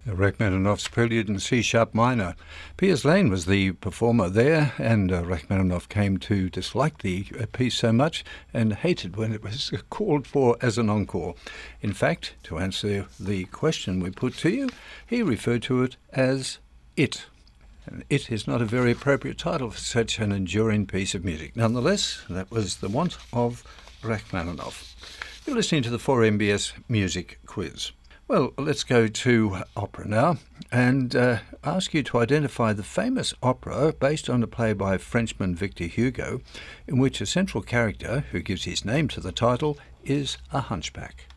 Rachmaninoff's Prelude in C-sharp minor. Piers Lane was the performer there, and Rachmaninoff came to dislike the piece so much and hated when it was called for as an encore. In fact, to answer the question we put to you, he referred to it as It. And It is not a very appropriate title for such an enduring piece of music. Nonetheless, that was the want of Rachmaninoff. You're listening to the 4MBS Music Quiz. Well, let's go to opera now and ask you to identify the famous opera based on a play by Frenchman Victor Hugo, in which a central character, who gives his name to the title, is a hunchback.